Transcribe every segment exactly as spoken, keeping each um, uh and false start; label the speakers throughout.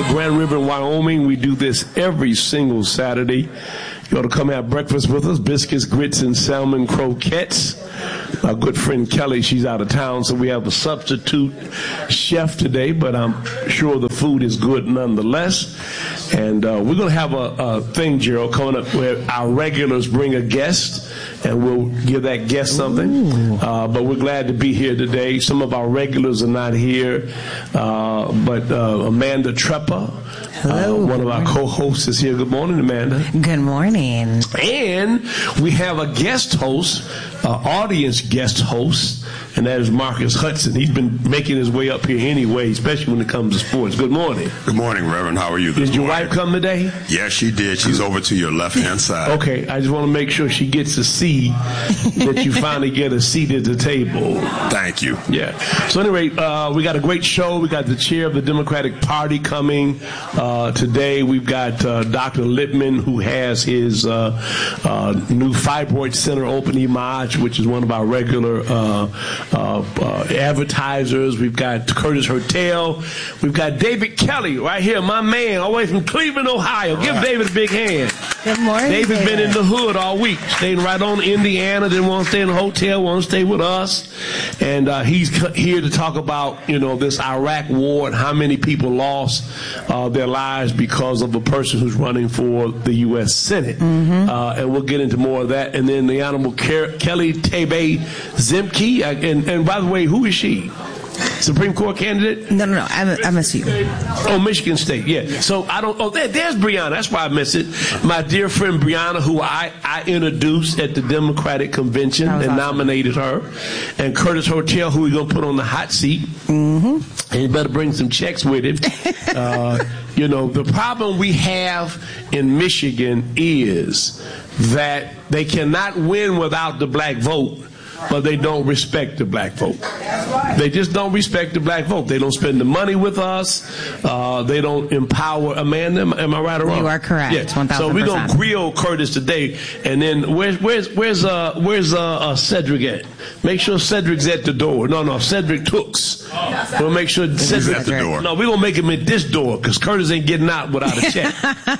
Speaker 1: Grand River in Wyoming. We do this every single Saturday. You ought to come have breakfast with us. Biscuits, grits, and salmon croquettes. My good friend Kelly, she's out of town, so we have a substitute chef today, but I'm sure the food is good nonetheless. And uh, we're going to have a, a thing, Gerald, coming up where our regulars bring a guest, and we'll give that guest something. Uh, but we're glad to be here today. Some of our regulars are not here, uh, but uh, Amanda Treppa,
Speaker 2: Hello.
Speaker 1: Uh, one of our co-hosts, is here. Good morning, Amanda.
Speaker 2: Good morning.
Speaker 1: And we have a guest host, uh, audience guest host, and that is Marcus Hudson. He's been making his way up here anyway, especially when it comes to sports. Good morning.
Speaker 3: Good morning, Reverend. How are you this
Speaker 1: Did your
Speaker 3: morning?
Speaker 1: wife come today?
Speaker 3: Yes, she did. She's over to your left-hand side.
Speaker 1: Okay, I just want to make sure she gets to see that you finally get a seat at the table.
Speaker 3: Thank you.
Speaker 1: Yeah. So anyway, uh, we got a great show. We got the chair of the Democratic Party coming uh, today. We've got uh, Doctor Lippman, who has his uh, uh, new fibroid center opening March, which is one of our regular uh, uh, uh, advertisers. We've got Curtis Hertel. We've got David Kelly right here, my man, all the way from Cleveland, Ohio. Give
Speaker 3: right.
Speaker 1: David a big hand.
Speaker 2: Good morning.
Speaker 1: David's been in the hood all week, staying right on Indiana, didn't want to stay in a hotel, want to stay with us. And uh, he's here to talk about, you know, this Iraq war and how many people lost uh, their lives because of a person who's running for the U S Senate. Mm-hmm. Uh, and we'll get into more of that. And then the Honorable Ke- Kelly Tabay Zemke. Uh, and, and by the way, who is she? Supreme Court candidate?
Speaker 2: No, no, no. I'm, I'm a student.
Speaker 1: Oh, Michigan State, yeah. So I don't, oh, there, there's Brianna. That's why I miss it. My dear friend Brianna, who I, I introduced at the Democratic Convention and
Speaker 2: awesome.
Speaker 1: nominated her. And Curtis Hertel, who we're going to put on the hot seat. Mm-hmm. And you better bring some checks with him. uh, you know, the problem we have in Michigan is that they cannot win without the black vote, but they don't respect the black vote. They just don't respect the black vote. They don't spend the money with us. Uh, they don't empower. Amanda, am, am I right or wrong?
Speaker 2: You are correct.
Speaker 1: Yeah.
Speaker 2: one thousand percent.
Speaker 1: So we're gonna grill Curtis today, and then where's where's where's uh where's uh, uh Cedric at? Make sure Cedric's at the door. No, no, Cedric Tooks. We'll make sure Cedric
Speaker 3: at the door.
Speaker 1: No, we're gonna make him at this door because Curtis ain't getting out without a check.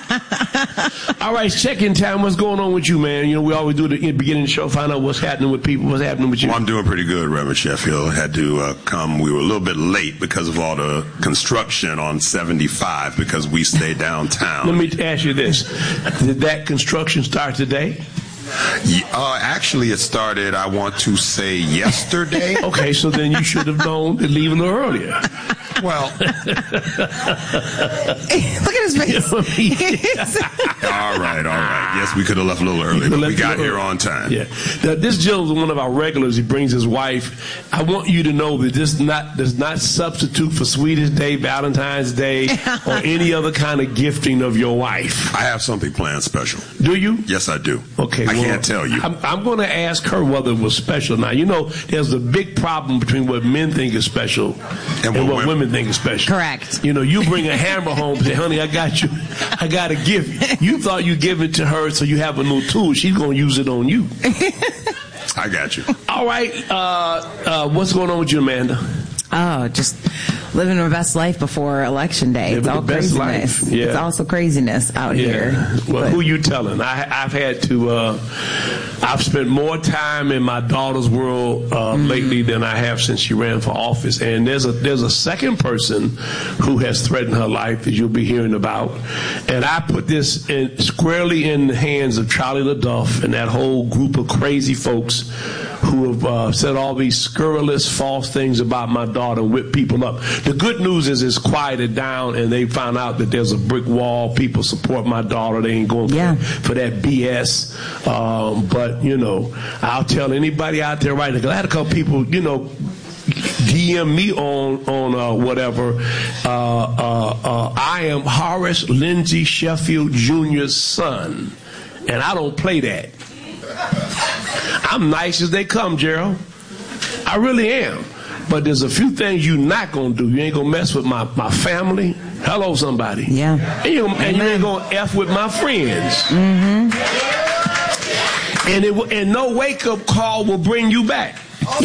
Speaker 1: All right, check-in time. What's going on with you, man? You know, we always do the beginning of the show, find out what's happening with people, what's happening with you.
Speaker 3: Well, I'm doing pretty good, Reverend Sheffield. Had to uh, come. We were a little bit late because of all the construction on seventy-five because we stay downtown.
Speaker 1: Let me ask you this. Did that construction start today?
Speaker 3: Yeah, uh, actually, it started, I want to say, yesterday.
Speaker 1: Okay, so then you should have known to leave a little earlier.
Speaker 3: Well,
Speaker 2: Look at his face.
Speaker 3: all right, all right. Yes, we could have left a little early, but we got here on time.
Speaker 1: Yeah. Now, this gentleman is one of our regulars. He brings his wife. I want you to know that this not does not substitute for Sweetest Day, Valentine's Day, or any other kind of gifting of your wife.
Speaker 3: I have something planned special.
Speaker 1: Do you?
Speaker 3: Yes, I do.
Speaker 1: Okay.
Speaker 3: I
Speaker 1: well,
Speaker 3: can't tell you.
Speaker 1: I'm, I'm going to ask her whether it was special. Now, you know, there's a big problem between what men think is special and,
Speaker 3: And
Speaker 1: what,
Speaker 3: what
Speaker 1: women,
Speaker 3: women-
Speaker 1: think is special.
Speaker 2: Correct.
Speaker 1: You know, you bring a hammer home and say, honey, I got you. I got a gift. You thought you give it to her so you have a new tool. She's going to use it on you.
Speaker 3: I got you.
Speaker 1: All right. Uh, uh, what's going on with you, Amanda?
Speaker 2: Oh, just living my best life before election day. It's
Speaker 1: Living
Speaker 2: all
Speaker 1: the best
Speaker 2: craziness.
Speaker 1: life. Yeah.
Speaker 2: It's also craziness out here.
Speaker 1: Well,
Speaker 2: But-
Speaker 1: who you telling? I, I've had to, uh, I've spent more time in my daughter's world uh, mm. lately than I have since she ran for office. And there's a there's a second person who has threatened her life that you'll be hearing about. And I put this in, squarely in the hands of Charlie LaDuff and that whole group of crazy folks who have uh, said all these scurrilous, false things about my daughter and whipped people up. The good news is it's quieted down, and they found out that there's a brick wall. People support my daughter. They ain't going
Speaker 2: yeah.
Speaker 1: for, for that B S. Um, but, you know, I'll tell anybody out there right now, 'cause I had a couple people, you know, D M me on on uh, whatever. Uh, uh, uh, I am Horace Lindsay Sheffield Junior's son, and I don't play that. I'm nice as they come, Gerald. I really am. But there's a few things you're not going to do. You ain't going to mess with my, my family. Hello, somebody.
Speaker 2: Yeah.
Speaker 1: And you, and you ain't going to F with my friends.
Speaker 2: Mm-hmm.
Speaker 1: And, it, and no wake-up call will bring you back.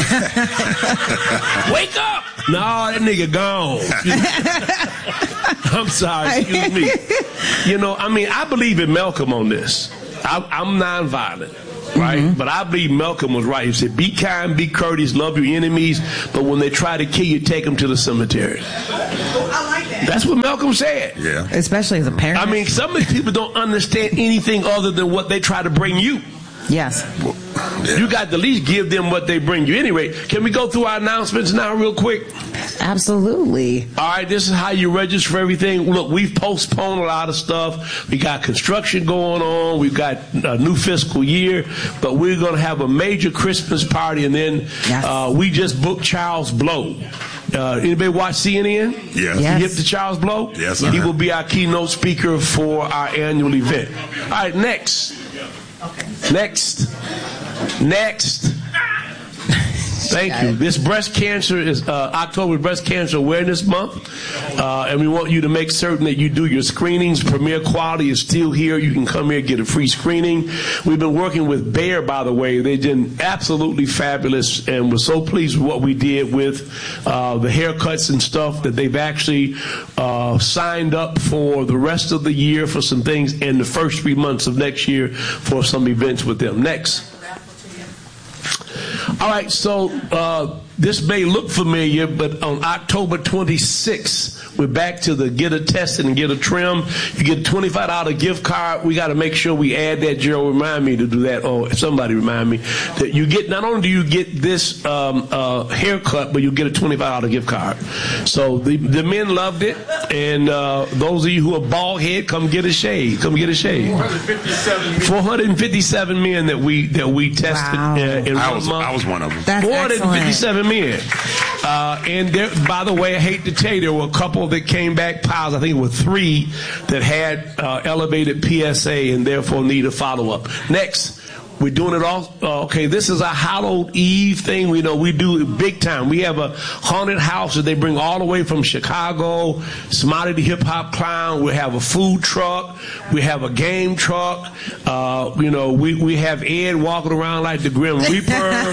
Speaker 1: Wake up! No, that nigga gone. I'm sorry, excuse me. You know, I mean, I believe in Malcolm on this. I, I'm nonviolent. Right? Mm-hmm. But I believe Malcolm was right. He said, be kind, be courteous, love your enemies, but when they try to kill you, take them to the cemetery. I like that. That's what Malcolm said.
Speaker 3: Yeah.
Speaker 2: Especially as a parent.
Speaker 1: I mean, some of these people don't understand anything other than what they try to bring you.
Speaker 2: Yes.
Speaker 3: Well, yeah.
Speaker 1: You got to at least give them what they bring you. Anyway, can we go through our announcements now real quick?
Speaker 2: Absolutely.
Speaker 1: All right, this is how you register for everything. Look, we've postponed a lot of stuff. We got construction going on. We've got a new fiscal year. But we're going to have a major Christmas party. And then
Speaker 2: yes.
Speaker 1: uh, we just booked Charles Blow. Uh, anybody watch C N N?
Speaker 3: Yes.
Speaker 2: yes.
Speaker 1: You hip to Charles Blow?
Speaker 3: Yes,
Speaker 1: sir. He will be our keynote speaker for our annual event. All right, next. Next. Next. Thank you. This breast cancer is uh, October Breast Cancer Awareness Month, uh, and we want you to make certain that you do your screenings. Premier Quality is still here. You can come here and get a free screening. We've been working with Bayer, by the way. They've been absolutely fabulous, and we're so pleased with what we did with uh, the haircuts and stuff that they've actually uh, signed up for the rest of the year for some things, and the first three months of next year for some events with them. Next. All right, so uh, this may look familiar, but on October twenty-sixth, we're back to the get a tested and get a trim. You get a twenty-five dollars gift card. We got to make sure we add that. Gerald, remind me to do that. Oh, somebody remind me that you get. Not only do you get this um, uh, haircut, but you get a twenty-five dollars gift card. So the the men loved it, and uh, those of you who are bald head, come get a shave. Come get a shave. four hundred fifty-seven men that we that we tested
Speaker 2: wow.
Speaker 1: uh, in
Speaker 3: I
Speaker 1: one
Speaker 3: was,
Speaker 1: month.
Speaker 3: I was one of them.
Speaker 2: That's
Speaker 1: four hundred fifty-seven
Speaker 2: excellent.
Speaker 1: men. Uh, and there, by the way, I hate to tell you, there were a couple that came back positive. I think it was three that had uh, elevated P S A and therefore need a follow-up. Next. We're doing it all. Uh, okay, this is a Hallowed Eve thing. We know we do it big time. We have a haunted house that they bring all the way from Chicago. Smiley the Hip Hop Clown. We have a food truck. We have a game truck. Uh, you know, we, we have Ed walking around like the Grim Reaper.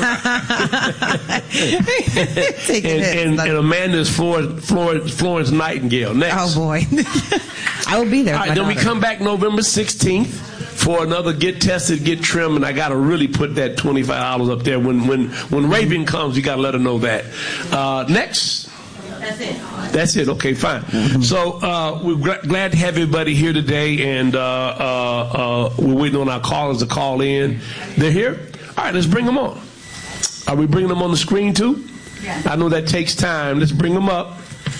Speaker 1: and, and, and Amanda's Florence, Florence, Florence Nightingale. Next.
Speaker 2: Oh, boy. I will be there.
Speaker 1: All right, then we come back November sixteenth. For another get tested, get trimmed, and I got to really put that twenty-five dollars up there. When when when Raven comes, you got to let her know that. Uh, next. That's it. That's it. Okay, fine. Mm-hmm. So uh, we're gl- glad to have everybody here today, and uh, uh, uh, we're waiting on our callers to call in. They're here? All right, let's bring them on. Are we bringing them on the screen too? Yeah. I know that takes time. Let's bring them up.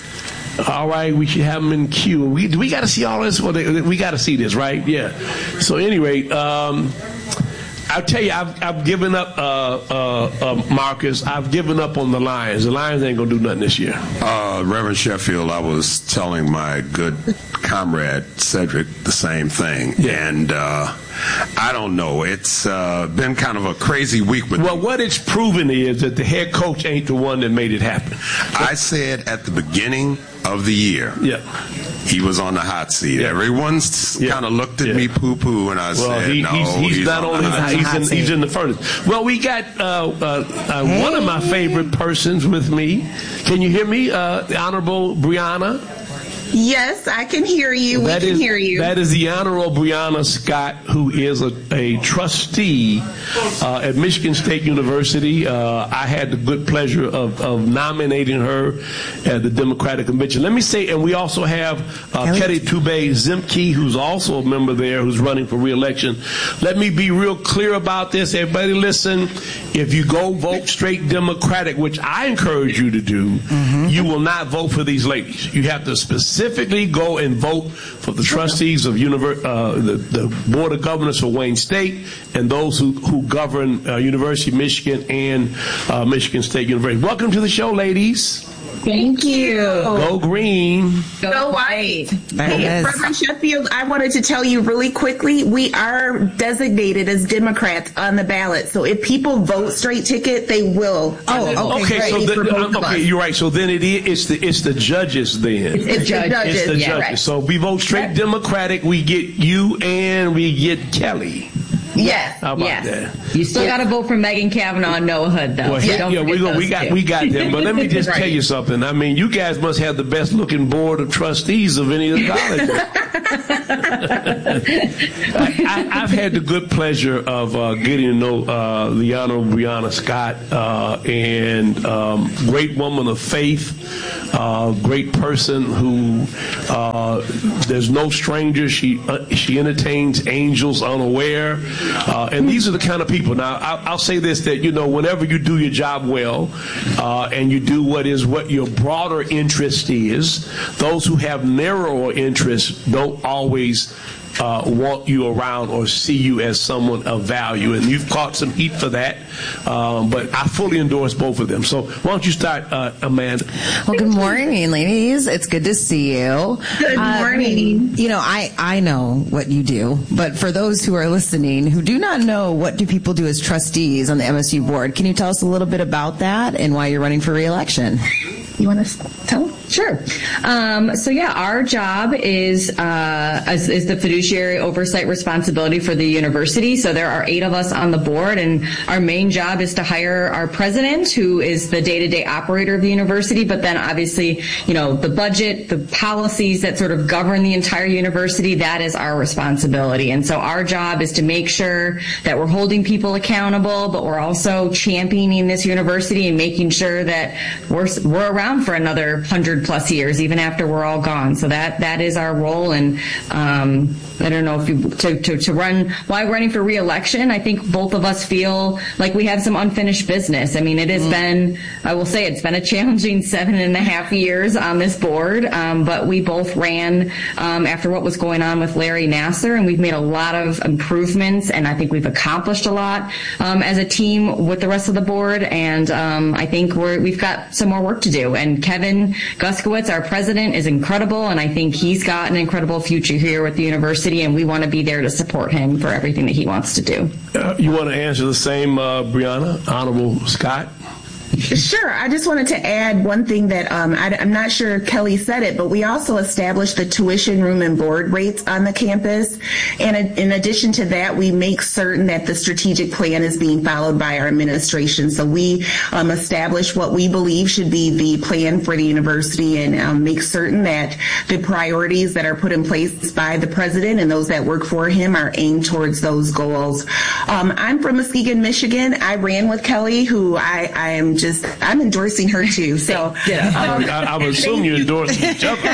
Speaker 1: All right, we should have them in queue. We we got to see all this. Well, they, we got to see this, right? Yeah. So anyway, um, I'll tell you, I've I've given up, uh, uh, uh, Marcus. I've given up on the Lions. The Lions ain't gonna do nothing this year.
Speaker 3: Uh, Reverend Sheffield, I was telling my good comrade Cedric the same thing,
Speaker 1: yeah.
Speaker 3: and uh, I don't know. It's uh, been kind of a crazy week with.
Speaker 1: Well, what it's proven is that the head coach ain't the one that made it happen.
Speaker 3: I said at the beginning of the year,
Speaker 1: yeah,
Speaker 3: he was on the hot seat.
Speaker 1: Yeah.
Speaker 3: Everyone's
Speaker 1: yeah.
Speaker 3: kind of looked at
Speaker 1: yeah.
Speaker 3: me poo-poo, and I
Speaker 1: well,
Speaker 3: said,
Speaker 1: he,
Speaker 3: no,
Speaker 1: he's, he's,
Speaker 3: he's
Speaker 1: not
Speaker 3: on
Speaker 1: only
Speaker 3: the hot
Speaker 1: he's,
Speaker 3: seat.
Speaker 1: in, he's in the furnace. Well, we got uh, uh, uh, hey. one of my favorite persons with me. Can you hear me, uh, the Honorable Brianna?
Speaker 4: Yes, I can hear you. We
Speaker 1: that
Speaker 4: can
Speaker 1: is,
Speaker 4: hear you.
Speaker 1: That is the Honorable Brianna Scott, who is a, a trustee uh, at Michigan State University. Uh, I had the good pleasure of, of nominating her at the Democratic Convention. Let me say, and we also have uh, Ketty Tube Zimke, who's also a member there, who's running for re-election. Let me be real clear about this. Everybody listen. If you go vote straight Democratic, which I encourage you to do, mm-hmm. you will not vote for these ladies. You have to specifically Specifically, go and vote for the trustees of univer- uh, the, the Board of Governors for Wayne State and those who, who govern uh, University of Michigan and uh, Michigan State University. Welcome to the show, ladies.
Speaker 4: Thank you.
Speaker 1: Go green.
Speaker 4: Go white.
Speaker 2: Hey,
Speaker 4: Reverend Sheffield, I wanted to tell you really quickly, we are designated as Democrats on the ballot. So if people vote straight ticket, they will.
Speaker 2: Oh, okay.
Speaker 1: Okay, so the, okay, you're right. So then it is it's the it's the judges then.
Speaker 4: It's, it's the judges.
Speaker 1: It's the
Speaker 4: yeah,
Speaker 1: judges.
Speaker 4: right.
Speaker 1: So we vote straight
Speaker 4: right.
Speaker 1: Democratic. We get you and we get Kelly.
Speaker 2: Yes.
Speaker 1: How about
Speaker 2: yes.
Speaker 1: that?
Speaker 2: You still got to vote for Megan Kavanaugh and Noah Hood, though.
Speaker 1: Well, yeah, yeah we, go, we got two. we got them. But let me just right. tell you something. I mean, you guys must have the best looking board of trustees of any of the colleges. I, I, I've had the good pleasure of uh, getting to know uh, the Honorable Brianna Scott, uh, and um, great woman of faith, uh, great person who uh, there's no stranger. She uh, she entertains angels unaware, uh, and these are the kind of people. Now, I'll, I'll say this: that you know, whenever you do your job well, uh, and you do what is what your broader interest is, those who have narrower interests don't always Uh, want you around or see you as someone of value, and you've caught some heat for that, um, but I fully endorse both of them. So why don't you start, uh, Amanda?
Speaker 2: Well, good morning, ladies. It's good to see you.
Speaker 4: Good morning.
Speaker 2: Um, you know, I, I know what you do, but for those who are listening who do not know, what do people do as trustees on the M S U board? Can you tell us a little bit about that and why you're running for re-election?
Speaker 4: You want to tell?
Speaker 5: Sure. Um, so yeah, our job is, uh, is is the fiduciary oversight responsibility for the university. So there are eight of us on the board, and our main job is to hire our president, who is the day-to-day operator of the university. But then obviously, you know, the budget, the policies that sort of govern the entire university, that is our responsibility. And so our job is to make sure that we're holding people accountable, but we're also championing this university and making sure that we're we're around for another hundred plus years, even after we're all gone. So that that is our role. And um, I don't know if you to, to to run why we're running for re-election. I think both of us feel like we have some unfinished business. I mean, it has mm. been, I will say, it's been a challenging seven and a half years on this board. Um, but we both ran um, after what was going on with Larry Nassar, and we've made a lot of improvements, and I think we've accomplished a lot um, as a team with the rest of the board. And um, I think we're we've got some more work to do. And Kevin Guskiewicz, our president, is incredible, and I think he's got an incredible future here with the university, and we want to be there to support him for everything that he wants to do.
Speaker 1: Uh, you want to answer the same, uh, Brianna, Honorable Scott?
Speaker 4: Sure. I just wanted to add one thing that um, I, I'm not sure Kelly said it, but we also established the tuition room and board rates on the campus. And in addition to that, we make certain that the strategic plan is being followed by our administration. So we um, establish what we believe should be the plan for the university, and um, make certain that the priorities that are put in place by the president and those that work for him are aimed towards those goals. Um, I'm from Muskegon, Michigan. I ran with Kelly, who I, I am just, I'm endorsing her too. So
Speaker 1: yeah. um, I, I would assume you endorse each other.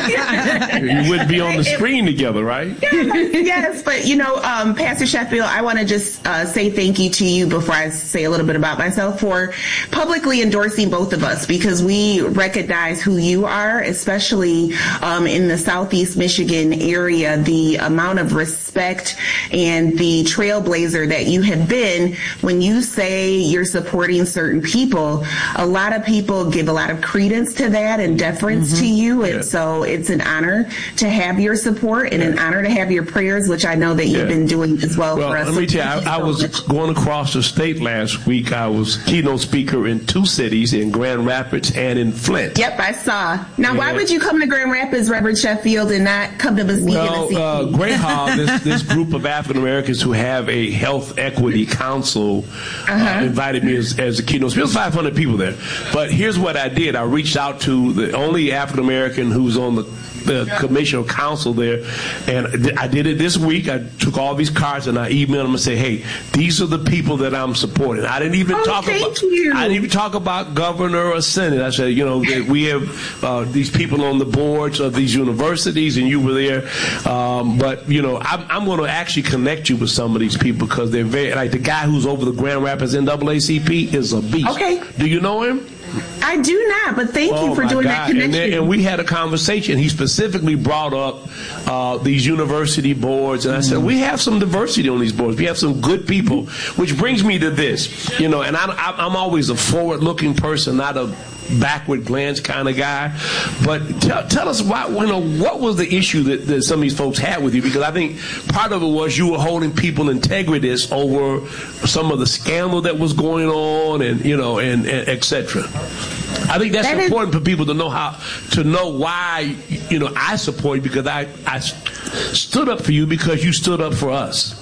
Speaker 1: You wouldn't be on the screen together, right?
Speaker 4: Yes, yes. But you know, um, Pastor Sheffield, I want to just uh, say thank you to you before I say a little bit about myself for publicly endorsing both of us, because we recognize who you are, especially um, in the Southeast Michigan area, the amount of respect and the trailblazer that you have been. When you say you're supporting certain people, a lot of people give a lot of credence to that and deference mm-hmm. to you. And yeah. so it's an honor to have your support and yeah. an honor to have your prayers, which I know that you've yeah. been doing as well,
Speaker 1: well
Speaker 4: for us.
Speaker 1: Let me tell you, I, I was going across the state last week. I was keynote speaker in two cities, in Grand Rapids and in Flint.
Speaker 4: Yep, I saw. Now,
Speaker 1: yeah.
Speaker 4: why would you come to Grand Rapids, Reverend Sheffield, and not come to Muskegon?
Speaker 1: Well, uh, Great Hall, this, this group of African Americans who have a health equity council uh-huh. uh, invited me as, as a keynote speaker. There's five hundred people there. But here's what I did. I reached out to the only African American who's on the, the commission or council there, and I did it this week. I took all these cards and I emailed them and said, "Hey, these are the people that I'm supporting." I didn't even
Speaker 4: oh,
Speaker 1: talk
Speaker 4: thank
Speaker 1: about.
Speaker 4: You.
Speaker 1: I didn't even talk about governor or senate. I said, you know, that we have uh, these people on the boards of these universities, and you were there. Um, but you know, I'm, I'm going to actually connect you with some of these people because they're very like the guy who's over the Grand Rapids N double A C P is a beast.
Speaker 4: Okay.
Speaker 1: Do you know him?
Speaker 4: I do not, but thank
Speaker 1: oh
Speaker 4: you for doing
Speaker 1: God.
Speaker 4: that connection.
Speaker 1: And, then, and we had a conversation. He specifically brought up uh, these university boards, and I said, we have some diversity on these boards. We have some good people, which brings me to this, you know, and I, I, I'm always a forward-looking person, not a backward glance kind of guy. But tell, tell us why, you know, what was the issue that, that some of these folks had with you? Because I think part of it was you were holding people integrities over some of the scandal that was going on, and you know, and, and et cetera. I think that's that important is, for people to know how to know why, you know, I support you, because I I stood up for you because you stood up for us.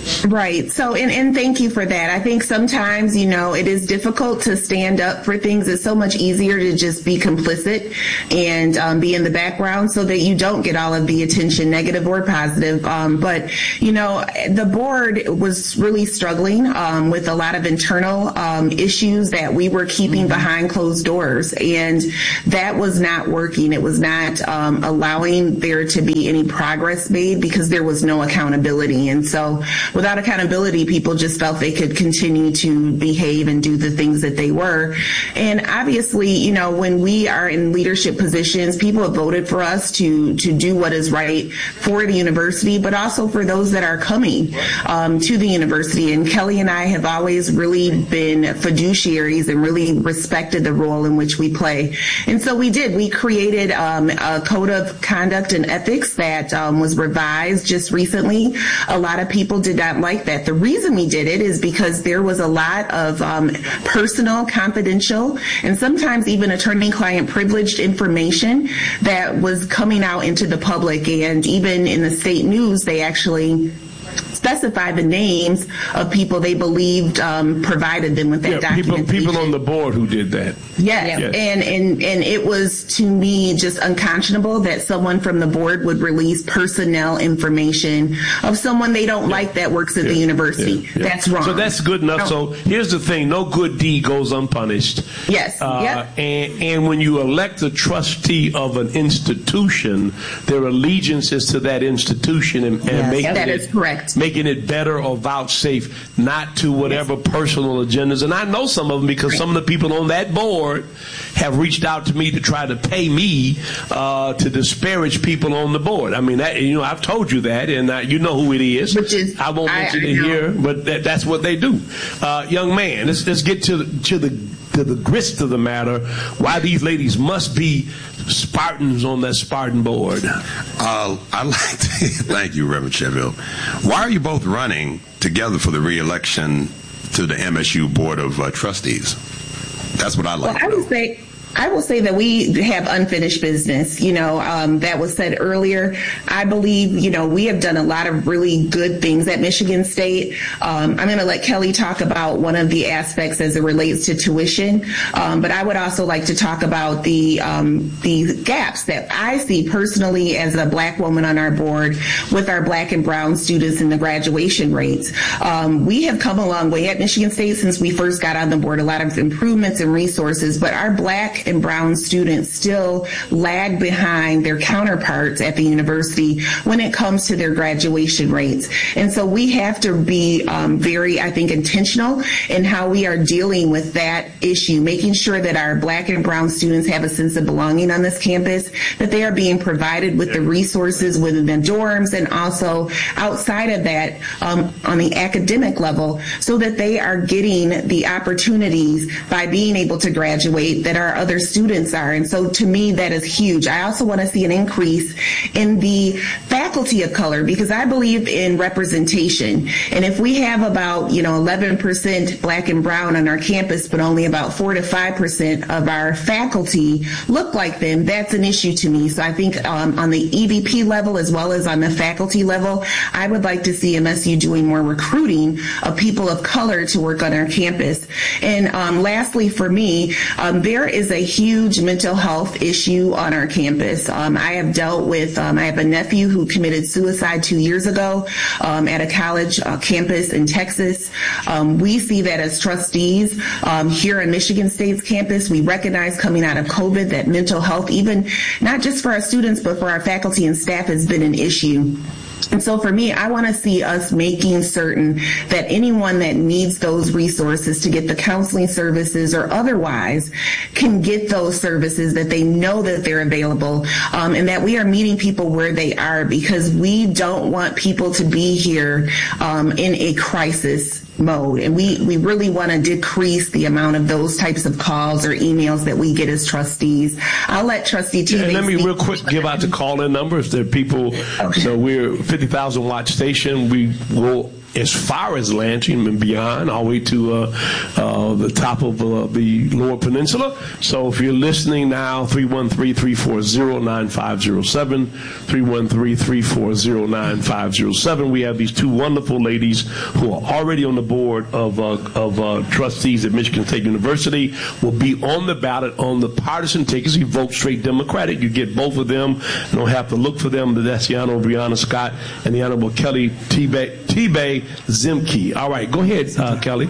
Speaker 4: Right. So, and, and thank you for that. I think sometimes, you know, it is difficult to stand up for things. It's so much easier to just be complicit and um, be in the background so that you don't get all of the attention, negative or positive. Um, but, you know, the board was really struggling um, with a lot of internal um, issues that we were keeping mm-hmm. behind closed doors. And that was not working. It was not um, allowing there to be any progress made because there was no accountability. And so without accountability, people just felt they could continue to behave and do the things that they were. And obviously, you know, when we are in leadership positions, people have voted for us to to do what is right for the university, but also for those that are coming um, to the university. And Kelly and I have always really been fiduciaries and really respected the role in which we play. And so we did. We created um, a code of conduct and ethics that um, was revised just recently. A lot of people did not like that. The reason we did it is because there was a lot of um, personal, confidential, and sometimes even attorney-client privileged information that was coming out into the public. And even in the state news, they actually specify the names of people they believed um, provided them with that
Speaker 1: yeah,
Speaker 4: documentation.
Speaker 1: People, people on the board who did that.
Speaker 4: Yes, yes. And, and, and it was, to me, just unconscionable that someone from the board would release personnel information of someone they don't yeah. like that works at yeah. the university. Yeah. Yeah. That's wrong.
Speaker 1: So that's good enough. No. So here's the thing. No good deed goes unpunished.
Speaker 4: Yes.
Speaker 1: Uh,
Speaker 4: yep.
Speaker 1: and, and when you elect a trustee of an institution, their allegiance is to that institution and, and
Speaker 4: yes.
Speaker 1: making
Speaker 4: that
Speaker 1: it,
Speaker 4: is correct.
Speaker 1: Making it better or vouchsafe, not to whatever yes. personal agendas. And I know some of them because right. some of the people on that board have reached out to me to try to pay me uh, to disparage people on the board. I mean, that, you know, I've told you that, and uh, you know who it is.
Speaker 4: Which is
Speaker 1: I won't mention
Speaker 4: I, I
Speaker 1: it
Speaker 4: know.
Speaker 1: here, but that, that's what they do. Uh, young man, let's let's get to the, to the to the grist of the matter. Why these ladies must be Spartans on that Spartan board.
Speaker 3: Uh, I like to thank you, Reverend Sheffield. Why are you both running together for the re-election to the M S U Board of uh, Trustees? That's what I like.
Speaker 4: Well,
Speaker 3: to
Speaker 4: I would say. I will say that we have unfinished business. You know, um, that was said earlier. I believe, you know, we have done a lot of really good things at Michigan State. Um, I'm going to let Kelly talk about one of the aspects as it relates to tuition. Um, but I would also like to talk about the, um, the gaps that I see personally as a Black woman on our board with our Black and brown students in the graduation rates. Um, we have come a long way at Michigan State since we first got on the board, a lot of improvements and resources, but our Black and brown students still lag behind their counterparts at the university when it comes to their graduation rates. And so we have to be um, very, I think, intentional in how we are dealing with that issue, making sure that our Black and brown students have a sense of belonging on this campus, that they are being provided with the resources within the dorms and also outside of that um, on the academic level, so that they are getting the opportunities by being able to graduate that our other students are. And so to me, that is huge. I also want to see an increase in the faculty of color because I believe in representation. And if we have about, you know, eleven percent Black and brown on our campus, but only about four to five percent of our faculty look like them, that's an issue to me. So I think um, on the E V P level as well as on the faculty level, I would like to see M S U doing more recruiting of people of color to work on our campus. And um, lastly, for me, um, there is a huge mental health issue on our campus. Um, I have dealt with, um, I have a nephew who committed suicide two years ago um, at a college uh, campus in Texas. Um, we see that as trustees um, here on Michigan State's campus. We recognize coming out of COVID that mental health, even not just for our students, but for our faculty and staff, has been an issue. And so for me, I want to see us making certain that anyone that needs those resources to get the counseling services or otherwise can get those services, that they know that they're available, um, and that we are meeting people where they are, because we don't want people to be here um, in a crisis mode. And we, we really want to decrease the amount of those types of calls or emails that we get as trustees. I'll let Trustee T.
Speaker 1: Yeah, let me real quick give out the call-in numbers. There are people, okay. So we're fifty thousand watt station. We will as far as Lansing and beyond, all the way to uh, uh, the top of uh, the Lower Peninsula. So if you're listening now, three one three, three four zero, nine five zero seven, three one three, three four zero, nine five zero seven. We have these two wonderful ladies who are already on the board of uh, of uh, trustees at Michigan State University, will be on the ballot on the partisan tickets. You vote straight Democratic. You get both of them. You don't have to look for them. That's the Honorable Brianna Scott and the Honorable Kelly T-Bay Zimke. All right, go ahead, uh, Kelly.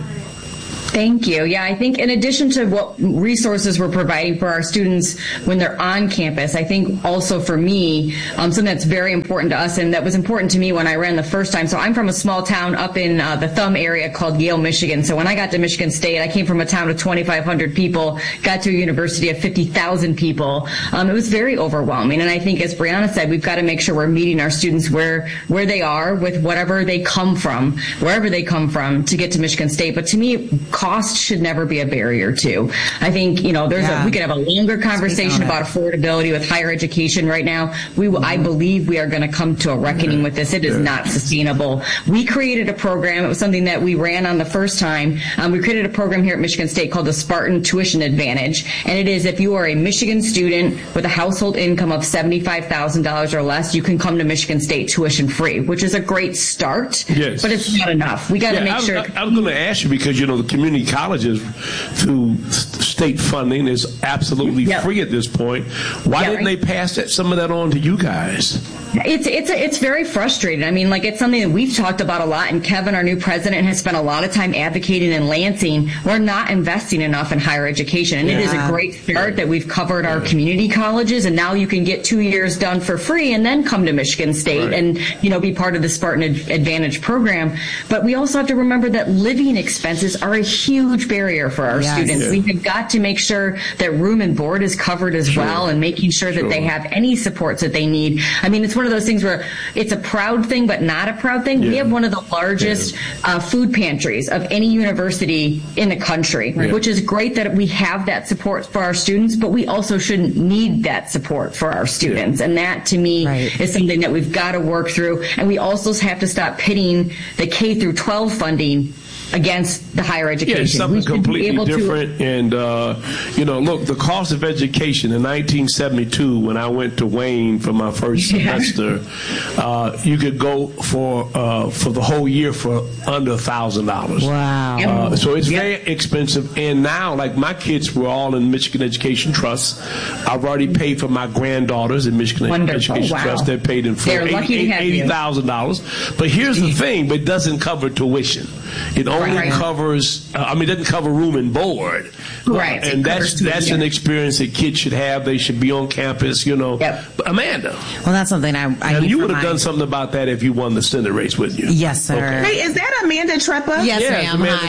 Speaker 5: Thank you. Yeah, I think in addition to what resources we're providing for our students when they're on campus, I think also for me, um, something that's very important to us and that was important to me when I ran the first time. So I'm from a small town up in uh, the Thumb area called Yale, Michigan. So when I got to Michigan State, I came from a town of twenty-five hundred people, got to a university of fifty thousand people. Um, it was very overwhelming. And I think, as Brianna said, we've got to make sure we're meeting our students where, where they are with whatever they come from, wherever they come from to get to Michigan State. But to me, cost should never be a barrier too. I think, you know, there's
Speaker 2: yeah.
Speaker 5: a, we could have a longer conversation about affordability with higher education right now. We, mm-hmm. I believe we are going to come to a reckoning with this. It is not sustainable. We created a program. It was something that we ran on the first time. Um, we created a program here at Michigan State called the Spartan Tuition Advantage. And it is if you are a Michigan student with a household income of seventy-five thousand dollars or less, you can come to Michigan State tuition free, which is a great start,
Speaker 1: yes.
Speaker 5: but it's not enough. We got to
Speaker 1: yeah,
Speaker 5: make
Speaker 1: I,
Speaker 5: sure.
Speaker 1: I, I was going to ask you because, you know, the community colleges through state funding is absolutely
Speaker 5: yep.
Speaker 1: free at this point. Why
Speaker 5: yeah,
Speaker 1: didn't
Speaker 5: right.
Speaker 1: they pass that some of that on to you guys?
Speaker 5: It's it's it's very frustrating. I mean, like, it's something that we've talked about a lot, and Kevin, our new president, has spent a lot of time advocating in Lansing. We're not investing enough in higher education, and yeah. it is a great start that we've covered our community colleges, and now you can get two years done for free and then come to Michigan State right. and, you know, be part of the Spartan Advantage program. But we also have to remember that living expenses are a huge barrier for our yes. students. Yeah. We have got to make sure that room and board is covered as sure. well, and making sure that sure. they have any supports that they need. I mean, it's one of those things where it's a proud thing, but not a proud thing. Yeah. We have one of the largest yeah. uh, food pantries of any university in the country, yeah. which is great that we have that support for our students, but we also shouldn't need that support for our students. Yeah. And that, to me, right. is something that we've got to work through. And we also have to stop pitting the K through twelve funding against the higher education.
Speaker 1: Yeah, it's something completely different.
Speaker 5: To...
Speaker 1: And, uh, you know, look, the cost of education in nineteen seventy-two, when I went to Wayne for my first yeah. semester, uh, you could go for uh, for the whole year for under a thousand dollars.
Speaker 2: Wow.
Speaker 1: Uh, so it's
Speaker 5: yep.
Speaker 1: very expensive. And now, like, my kids were all in Michigan Education Trust. I've already paid for my granddaughters in Michigan
Speaker 5: Wonderful.
Speaker 1: Education
Speaker 5: wow.
Speaker 1: Trust. They're paid in full, eighty thousand dollars. But here's the thing, but it doesn't cover tuition. It only right. covers, uh, I mean, it doesn't cover room and board.
Speaker 5: Right.
Speaker 1: Uh, and that's that's an experience that kids should have. They should be on campus, you know.
Speaker 5: Yep.
Speaker 1: But Amanda.
Speaker 2: Well, that's something I, I
Speaker 1: and
Speaker 2: need
Speaker 1: you would have
Speaker 2: my...
Speaker 1: done something about that if you won the Senate race, wouldn't you?
Speaker 2: Yes, sir.
Speaker 1: Okay.
Speaker 4: Hey, is that Amanda Treppa?
Speaker 2: Yes,
Speaker 1: yes
Speaker 2: ma'am.
Speaker 1: Amanda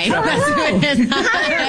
Speaker 2: Hi.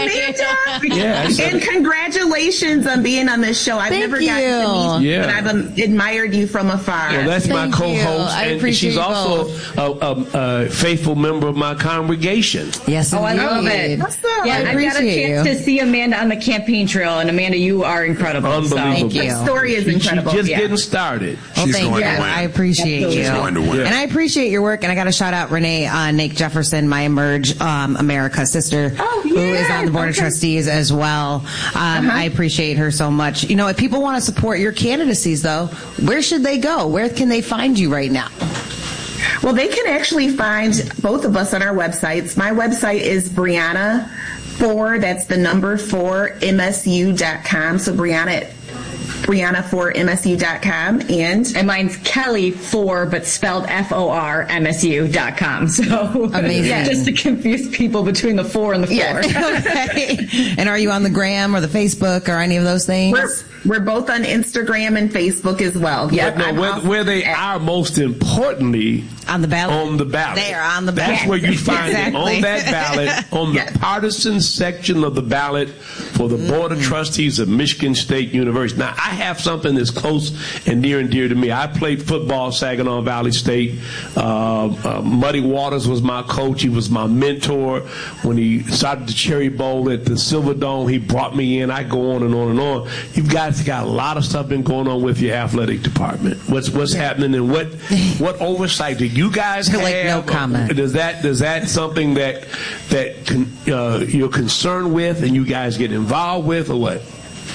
Speaker 4: Hi, Amanda.
Speaker 1: Yes.
Speaker 4: And congratulations on being on this show. I've
Speaker 2: Thank
Speaker 4: never
Speaker 2: you.
Speaker 4: gotten to meet you,
Speaker 1: yeah.
Speaker 4: but I've um, admired you from afar.
Speaker 1: Well, that's
Speaker 2: Thank
Speaker 1: my co-host,
Speaker 2: you. I
Speaker 1: and
Speaker 2: appreciate
Speaker 1: she's also a, a, a faithful member of my congregation.
Speaker 2: Yes,
Speaker 5: oh, I
Speaker 2: indeed.
Speaker 5: love it.
Speaker 4: What's up?
Speaker 5: Yeah,
Speaker 2: I
Speaker 5: I've got a chance
Speaker 2: you.
Speaker 5: to see Amanda on the campaign trail, and Amanda, you are incredible.
Speaker 1: Unbelievable.
Speaker 2: Thank you.
Speaker 4: The story is
Speaker 1: She,
Speaker 4: incredible.
Speaker 1: she's just
Speaker 4: yeah.
Speaker 1: getting started.
Speaker 2: Well,
Speaker 3: She's
Speaker 2: thank
Speaker 3: going
Speaker 2: you.
Speaker 3: to win.
Speaker 2: I appreciate
Speaker 5: Absolutely.
Speaker 2: you.
Speaker 3: She's going to win.
Speaker 2: And I appreciate your work. And I got to shout out Renee uh, Nake Jefferson, my Emerge um, America sister,
Speaker 4: oh,
Speaker 2: who is
Speaker 4: yes.
Speaker 2: on the board
Speaker 4: okay.
Speaker 2: of trustees as well. Um, uh-huh. I appreciate her so much. You know, if people want to support your candidacies, though, where should they go? Where can they find you right now?
Speaker 4: Well, they can actually find both of us on our websites. My website is Brianna four, that's the number four, M S U dot com. So Brianna Brianna for M S U dot com, and
Speaker 5: and mine's Kelly for, but spelled F O R M S U dot com. So
Speaker 2: amazing,
Speaker 5: just to confuse people between the four and the four.
Speaker 4: Yes.
Speaker 2: Okay. And are you on the Gram or the Facebook or any of those things?
Speaker 4: We're, we're both on Instagram and Facebook as well.
Speaker 1: Yeah, no, where, where they are most importantly
Speaker 2: on the ballot.
Speaker 1: On the ballot.
Speaker 2: They are on the ballot.
Speaker 1: That's where you find
Speaker 2: exactly.
Speaker 1: it, on that ballot, on the
Speaker 4: yes.
Speaker 1: partisan section of the ballot for the Board of Trustees of Michigan State University. Now, I have something that's close and near and dear to me. I played football at Saginaw Valley State. Uh, uh, Muddy Waters was my coach. He was my mentor. When he started the Cherry Bowl at the Silver Dome, he brought me in. I go on and on and on. You guys got a lot of stuff been going on with your athletic department. What's what's happening, and what what oversight do you guys have?
Speaker 2: Like, no comment.
Speaker 1: Does that does that something that that con, uh, you're concerned with and you guys get involved with, or what?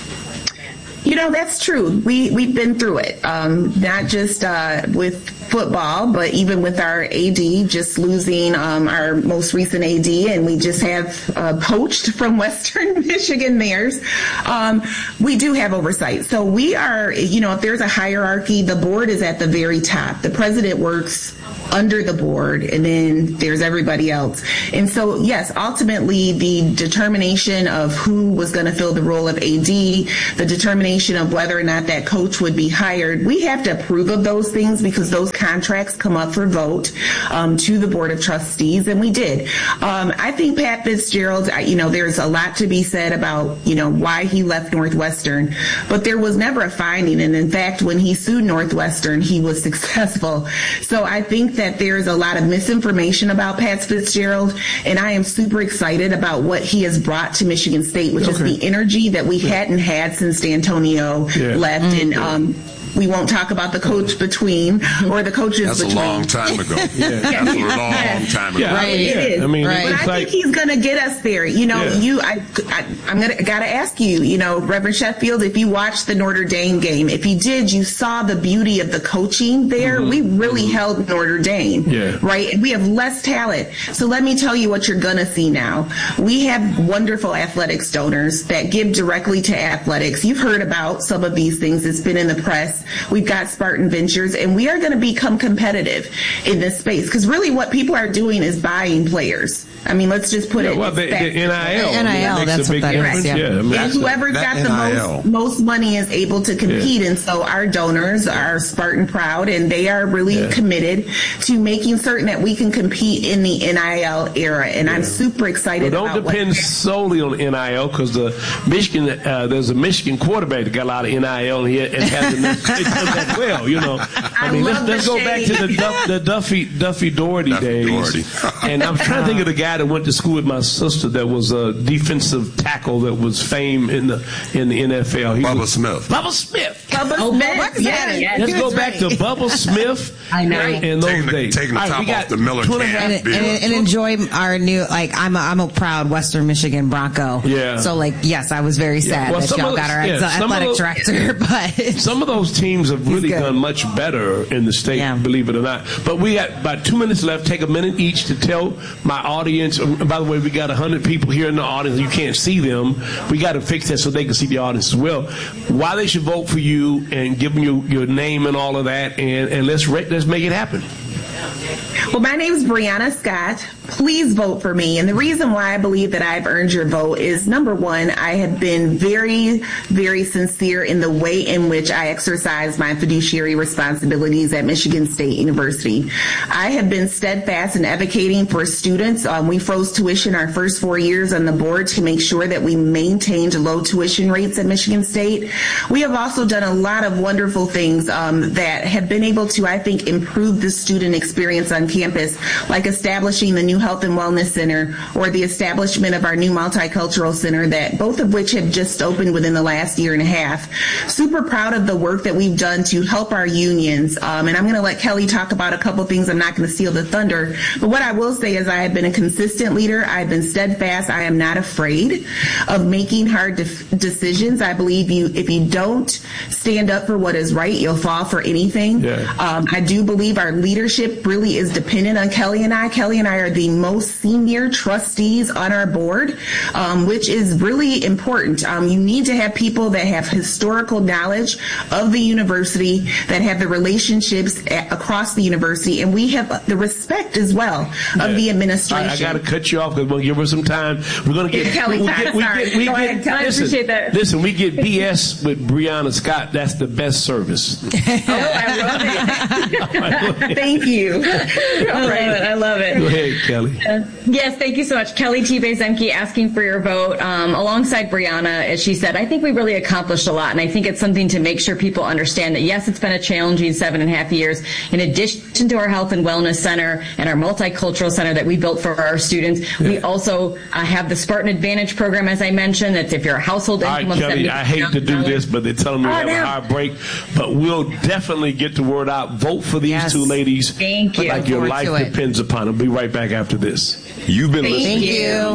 Speaker 4: You know, that's true. We, we've been through it, um, not just uh, with football, but even with our A D, just losing um, our most recent A D, and we just have uh, poached from Western Michigan mayors. Um, we do have oversight. So we are, you know, if there's a hierarchy, the board is at the very top. The president works under the board, and then there's everybody else. And so, yes, ultimately, the determination of who was going to fill the role of A D, the determination of whether or not that coach would be hired, we have to approve of those things because those contracts come up for vote um, to the Board of Trustees, and we did. Um, I think Pat Fitzgerald, you know, there's a lot to be said about, you know, why he left Northwestern, but there was never a finding, and in fact, when he sued Northwestern, he was successful. So I think that there's a lot of misinformation about Pat Fitzgerald, and I am super excited about what he has brought to Michigan State, which okay. is the energy that we hadn't had since D'Antonio yeah. left, mm-hmm. and um, we won't talk about the coach between or the coaches
Speaker 3: That's
Speaker 4: between.
Speaker 3: That's a long time ago. yeah. That's a long time ago.
Speaker 1: Yeah,
Speaker 4: right. It
Speaker 1: yeah.
Speaker 4: is.
Speaker 1: I mean,
Speaker 4: right. But I
Speaker 1: like, think
Speaker 4: he's going to get us there. You know,
Speaker 1: yeah.
Speaker 4: you, I, I, I'm going to, got to ask you, you know, Reverend Sheffield, if you watched the Notre Dame game, if you did, you saw the beauty of the coaching there. Mm-hmm. We really mm-hmm. held Notre Dame.
Speaker 1: Yeah.
Speaker 4: Right. And we have less talent. So let me tell you what you're going to see now. We have wonderful athletics donors that give directly to athletics. You've heard about some of these things. It's been in the press. We've got Spartan Ventures, and we are going to become competitive in this space because really what people are doing is buying players. I mean, let's just put
Speaker 1: yeah,
Speaker 4: it.
Speaker 1: Well, the, the N I L,
Speaker 2: N I L,
Speaker 1: I mean, that
Speaker 2: that's
Speaker 1: makes a
Speaker 2: what
Speaker 1: big
Speaker 2: that
Speaker 1: difference.
Speaker 2: is. Yeah.
Speaker 1: Yeah, I mean,
Speaker 4: and whoever's got the most most money is able to compete, yeah. and so our donors are Spartan proud, and they are really yeah. committed to making certain that we can compete in the N I L era. And yeah. I'm super excited.
Speaker 1: Well, don't
Speaker 4: about
Speaker 1: depend solely on N I L because the Michigan, uh, there's a Michigan quarterback that got a lot of N I L here and hasn't done that well. You know, I,
Speaker 4: I
Speaker 1: mean, let's, let's go
Speaker 4: shade.
Speaker 1: back to the, Duff, the Duffy Duffy Doherty
Speaker 3: Duffy
Speaker 1: days.
Speaker 3: Doherty.
Speaker 1: And I'm trying to think of the guy that went to school with my sister that was a defensive tackle that was famed in the in the N F L. He
Speaker 3: Bubba
Speaker 1: was,
Speaker 3: Smith.
Speaker 1: Bubba Smith.
Speaker 4: Bubba
Speaker 2: oh,
Speaker 4: Smith.
Speaker 2: Bubba
Speaker 4: Yes.
Speaker 2: yes.
Speaker 1: Let's go back to Bubba Smith.
Speaker 5: I know.
Speaker 1: In those
Speaker 3: taking the,
Speaker 1: days.
Speaker 3: Taking the
Speaker 1: All
Speaker 3: top
Speaker 1: right, we got
Speaker 3: off the Miller
Speaker 1: two and a
Speaker 3: can.
Speaker 1: half
Speaker 2: and,
Speaker 1: beer.
Speaker 2: and, and enjoy our new, like, I'm a, I'm a proud Western Michigan Bronco.
Speaker 1: Yeah.
Speaker 2: So, like, yes, I was very sad
Speaker 1: Yeah. Well,
Speaker 2: that
Speaker 1: some
Speaker 2: y'all
Speaker 1: of
Speaker 2: got
Speaker 1: those-
Speaker 2: our
Speaker 1: yeah,
Speaker 2: ex-
Speaker 1: some of
Speaker 2: athletic
Speaker 1: those-
Speaker 2: director, but
Speaker 1: Some of those teams have really
Speaker 2: good.
Speaker 1: done much better in the state,
Speaker 2: Yeah.
Speaker 1: believe it or not. But we got about two minutes left. Take a minute each to tell my audience. And by the way, we got one hundred people here in the audience. You can't see them. We got to fix that so they can see the audience as well. Why they should vote for you and give them your, your name and all of that. And, and let's, let's make it happen.
Speaker 4: Well, my name is Brianna Scott. Please vote for me. And the reason why I believe that I've earned your vote is, number one, I have been very, very sincere in the way in which I exercise my fiduciary responsibilities at Michigan State University. I have been steadfast in advocating for students. Um, we froze tuition our first four years on the board to make sure that we maintained low tuition rates at Michigan State. We have also done a lot of wonderful things um, that have been able to, I think, improve the student experience on campus, like establishing the new Health and Wellness Center or the establishment of our new Multicultural Center, that both of which have just opened within the last year and a half. Super proud of the work that we've done to help our unions. Um, and I'm going to let Kelly talk about a couple things. I'm not going to steal the thunder. But what I will say is I have been a consistent leader. I've been steadfast. I am not afraid of making hard de- decisions. I believe you, if you don't stand up for what is right, you'll fall for anything.
Speaker 1: Yeah.
Speaker 4: Um, I do believe our leadership really is dependent on Kelly and I. Kelly and I are the most senior trustees on our board, um, which is really important. Um, you need to have people that have historical knowledge of the university, that have the relationships a- across the university, and we have the respect as well
Speaker 1: Yeah.
Speaker 4: of the administration.
Speaker 1: I, I got to cut you off because we'll give her some time. We're going to get
Speaker 4: Kelly,
Speaker 1: we
Speaker 4: time,
Speaker 1: get, we
Speaker 4: sorry.
Speaker 1: get, we
Speaker 4: Go
Speaker 1: get,
Speaker 4: ahead, Kelly.
Speaker 1: listen,
Speaker 5: I appreciate that.
Speaker 1: Listen, we get B S with Brianna Scott. That's the best service.
Speaker 4: Oh, I love it. Thank you.
Speaker 5: you. I love it. I love it.
Speaker 1: Go ahead, Kelly.
Speaker 5: Uh, yes, thank you so much. Kelly T. Zemke asking for your vote. Um, alongside Brianna, as she said, I think we really accomplished a lot, and I think it's something to make sure people understand that, yes, it's been a challenging seven and a half years. In addition to our Health and Wellness Center and our Multicultural Center that we built for our students, yeah. we also uh, have the Spartan Advantage program, as I mentioned, that if you're a household income
Speaker 1: All right,
Speaker 5: of
Speaker 1: Kelly, I hate to do this, but they're telling me we
Speaker 5: oh,
Speaker 1: have
Speaker 5: no.
Speaker 1: a hard break. But we'll definitely get the word out. Vote for these
Speaker 2: yes.
Speaker 1: two ladies.
Speaker 5: Thank you.
Speaker 1: Like your life
Speaker 2: it.
Speaker 1: depends upon it. Be right back after this.
Speaker 3: You've been
Speaker 5: Thank
Speaker 3: listening.
Speaker 2: Thank you.